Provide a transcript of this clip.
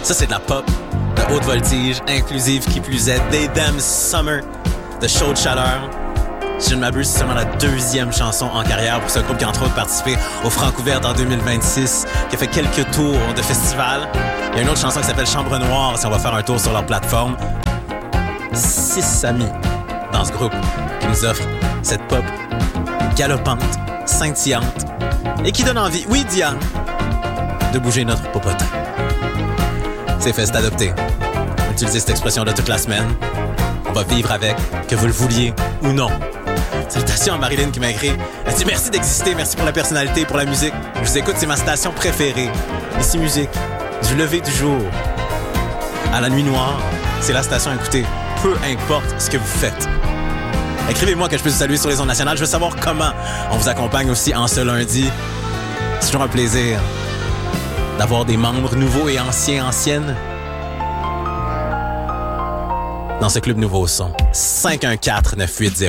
Ça, c'est de la pop de haute voltige, inclusive qui plus est, They Them Summer, de chaude chaleur. Si je ne m'abuse, c'est seulement la deuxième chanson en carrière pour ce groupe qui a entre autres participé au Francouverte en 2026, qui a fait quelques tours de festival. Il y a une autre chanson qui s'appelle Chambre Noire, si on va faire un tour sur leur plateforme. 6 amis dans ce groupe qui nous offrent cette pop galopante, scintillante et qui donne envie, oui Diane, de bouger notre popotin. C'est fait, c'est adopté. Utilisez cette expression de toute la semaine. On va vivre avec, que vous le vouliez ou non. Salutations à Marilyn qui m'a écrit. Elle dit merci d'exister, merci pour la personnalité, pour la musique. Je vous écoute, c'est ma station préférée. Ici Musique, du lever du jour à la nuit noire, c'est la station à écouter. Peu importe ce que vous faites. Écrivez-moi que je puisse vous saluer sur les ondes nationales. Je veux savoir comment on vous accompagne aussi en ce lundi. C'est toujours un plaisir d'avoir des membres nouveaux et anciennes dans ce club Nouveau Son. 514-980